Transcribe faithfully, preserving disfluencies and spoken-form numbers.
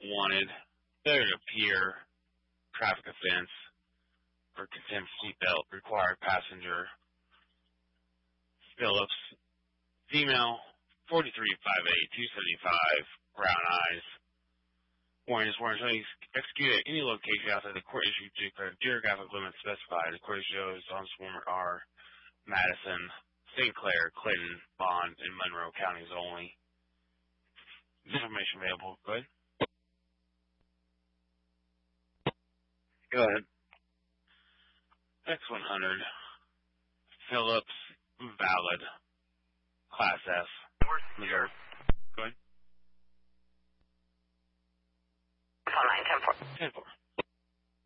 wanted. Failure to appear, traffic offense, for contempt seatbelt, required passenger. Phillips, female, forty-three, five eight, two seventy-five, brown eyes. Warrant is warrant is executed at any location outside the court issued to geographic limits specified. The court shows on swarmer are Madison, Saint Clair, Clinton, Bond, and Monroe counties only. Information available. Go ahead. Go ahead. X one hundred. Phillips, valid. Class S. Missouri. Go ahead. nine ten four. ten four.